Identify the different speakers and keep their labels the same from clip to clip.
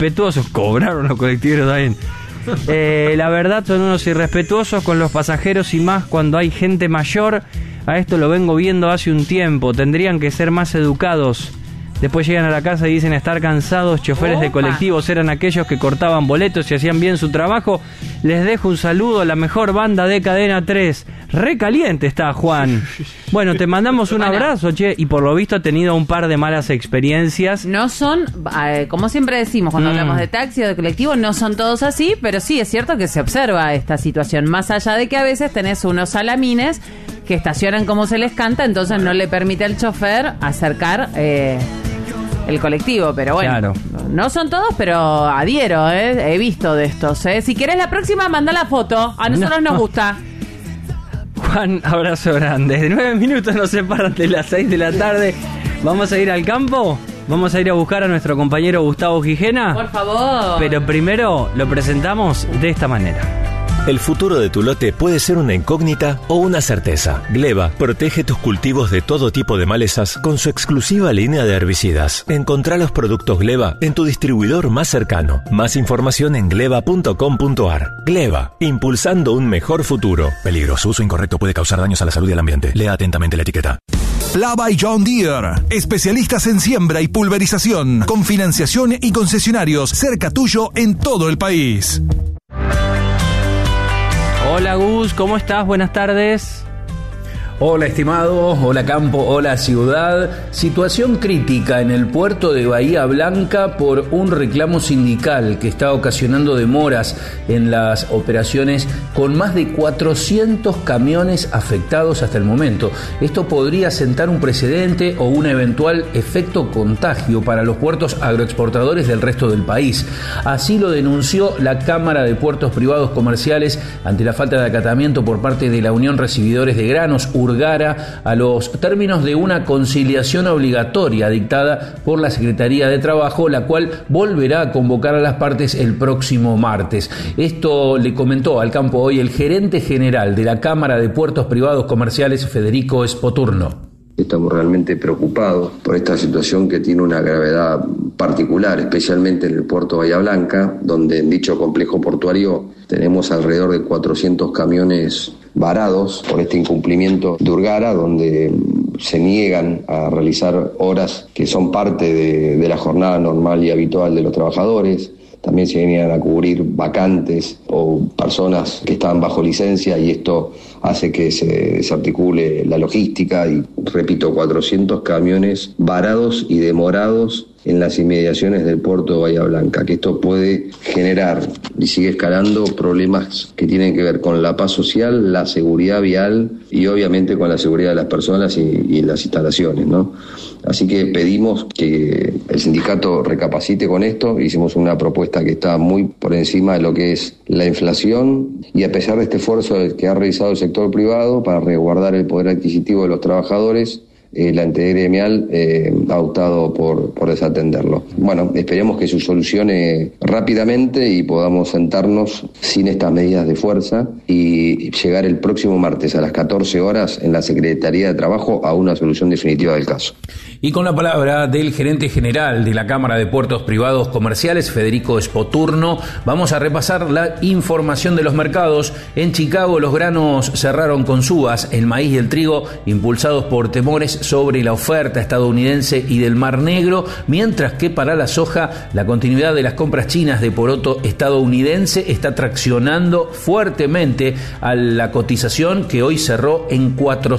Speaker 1: irrespetuosos. Cobraron los colectiveros también. La verdad son unos irrespetuosos con los pasajeros y más cuando hay gente mayor. A esto lo vengo viendo hace un tiempo. Tendrían que ser más educados. Después llegan a la casa y dicen estar cansados. Choferes de colectivos eran aquellos que cortaban boletos y hacían bien su trabajo. Les dejo un saludo a la mejor banda de Cadena 3. Recaliente está, Juan. Bueno, te mandamos un abrazo, che. Y por lo visto ha tenido un par de malas experiencias.
Speaker 2: No son, como siempre decimos cuando hablamos de taxi o de colectivo, no son todos así, pero sí es cierto que se observa esta situación. Más allá de que a veces tenés unos salamines que estacionan como se les canta, entonces no le permite al chofer acercar el colectivo, pero bueno, claro. No son todos, pero adhiero, he visto de estos. Si querés la próxima, manda la foto, a nosotros nos gusta.
Speaker 1: Juan, abrazo grande. 9 minutos nos separan de las 6 de la tarde. ¿Vamos a ir al campo? ¿Vamos a ir a buscar a nuestro compañero Gustavo Gijena?
Speaker 2: Por favor.
Speaker 1: Pero primero lo presentamos de esta manera.
Speaker 3: El futuro de tu lote puede ser una incógnita o una certeza. Gleba protege tus cultivos de todo tipo de malezas con su exclusiva línea de herbicidas. Encontrá los productos Gleba en tu distribuidor más cercano. Más información en gleba.com.ar. Gleba, impulsando un mejor futuro. Peligro, su uso incorrecto puede causar daños a la salud y al ambiente. Lea atentamente la etiqueta.
Speaker 4: Plava y John Deere, especialistas en siembra y pulverización, con financiación y concesionarios cerca tuyo en todo el país.
Speaker 1: Hola Gus, ¿cómo estás? Buenas tardes.
Speaker 5: Hola estimado, hola campo, hola ciudad. Situación crítica en el puerto de Bahía Blanca por un reclamo sindical que está ocasionando demoras en las operaciones con más de 400 camiones afectados hasta el momento. Esto podría sentar un precedente o un eventual efecto contagio para los puertos agroexportadores del resto del país. Así lo denunció la Cámara de Puertos Privados Comerciales ante la falta de acatamiento por parte de la Unión Recibidores de Granos, Urgara, a los términos de una conciliación obligatoria dictada por la Secretaría de Trabajo, la cual volverá a convocar a las partes el próximo martes. Esto le comentó al campo hoy el gerente general de la Cámara de Puertos Privados Comerciales, Federico Espoturno.
Speaker 6: Estamos realmente preocupados por esta situación que tiene una gravedad particular, especialmente en el puerto Bahía Blanca, donde en dicho complejo portuario tenemos alrededor de 400 camiones varados por este incumplimiento de Urgara, donde se niegan a realizar horas que son parte de la jornada normal y habitual de los trabajadores. También se venían a cubrir vacantes o personas que estaban bajo licencia, y esto hace que se desarticule la logística. Y repito, 400 camiones varados y demorados en las inmediaciones del puerto de Bahía Blanca, que esto puede generar y sigue escalando problemas que tienen que ver con la paz social, la seguridad vial y obviamente con la seguridad de las personas y las instalaciones, ¿no? Así que pedimos que el sindicato recapacite con esto. Hicimos una propuesta que está muy por encima de lo que es la inflación, y a pesar de este esfuerzo que ha realizado el sector privado para resguardar el poder adquisitivo de los trabajadores, la entidad gremial ha optado por desatenderlo. Bueno, esperemos que se solucione rápidamente y podamos sentarnos sin estas medidas de fuerza y llegar el próximo martes a las 14 horas en la Secretaría de Trabajo a una solución definitiva del caso.
Speaker 5: Y con la palabra del gerente general de la Cámara de Puertos Privados Comerciales, Federico Espoturno, vamos a repasar la información de los mercados. En Chicago los granos cerraron con subas, el maíz y el trigo impulsados por temores sobre la oferta estadounidense y del Mar Negro, mientras que para la soja la continuidad de las compras chinas de poroto estadounidense está traccionando fuertemente a la cotización, que hoy cerró en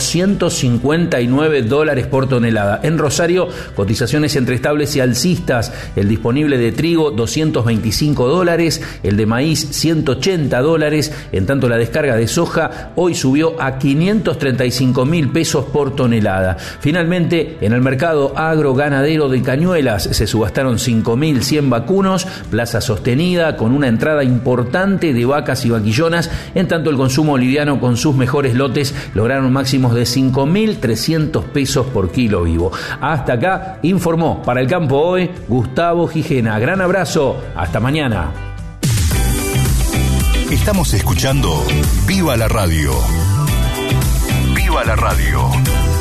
Speaker 5: $459 por tonelada. En Rosario, cotizaciones entre estables y alcistas: el disponible de trigo $225, el de maíz $180, en tanto la descarga de soja hoy subió a 535.000 pesos por tonelada. Finalmente, en el mercado agroganadero de Cañuelas se subastaron 5.100 vacunos, plaza sostenida con una entrada importante de vacas y vaquillonas, en tanto el consumo liviano con sus mejores lotes lograron máximos de 5.300 pesos por kilo vivo. Hasta acá informó para el campo hoy Gustavo Gijena. Gran abrazo, hasta mañana.
Speaker 4: Estamos escuchando Viva la Radio. Viva la Radio.